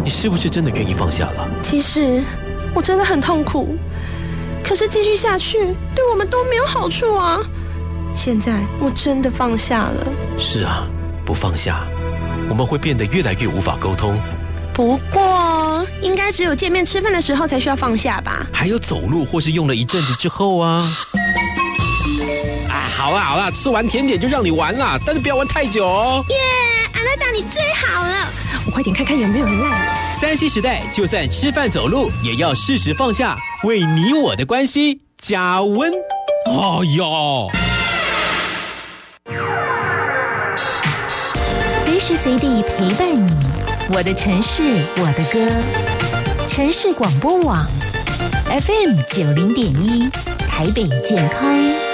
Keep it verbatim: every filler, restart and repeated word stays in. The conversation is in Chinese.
你是不是真的愿意放下了？ 其实我真的很痛苦，可是继续下去对我们都没有好处啊。现在我真的放下了。 是啊，不放下，我们会变得越来越无法沟通。 不过应该只有见面吃饭的时候才需要放下吧？ 还有走路或是用了一阵子之后啊。啊，好啦好啦，吃完甜点就让你玩啦，但是不要玩太久哦。 耶，阿拉达你最好了，我快点看看有没有人赖我。 三 C 时代，就算吃饭走路也要适时放下，为你我的关系加温。哦哟， 随时随地陪伴你，我的城市，我的歌。城市广播网 F M 九零点一，台北健康。